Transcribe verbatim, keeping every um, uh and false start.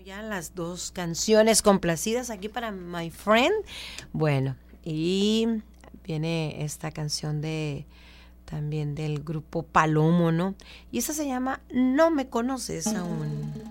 ya las dos canciones complacidas aquí para My Friend. Bueno, y viene esta canción de también del grupo Palomo, ¿no? Y esa se llama No me conoces aún.